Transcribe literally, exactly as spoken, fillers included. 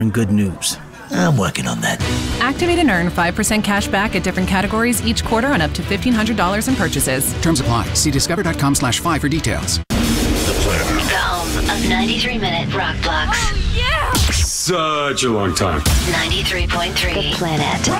and good news. I'm working on that. Activate and earn five percent cash back at different categories each quarter on up to fifteen hundred dollars in purchases. Terms apply. See discover.com slash five for details. The Planet. The home of ninety-three minute rock blocks. Oh, yeah! Such a long time. ninety-three point three The Planet.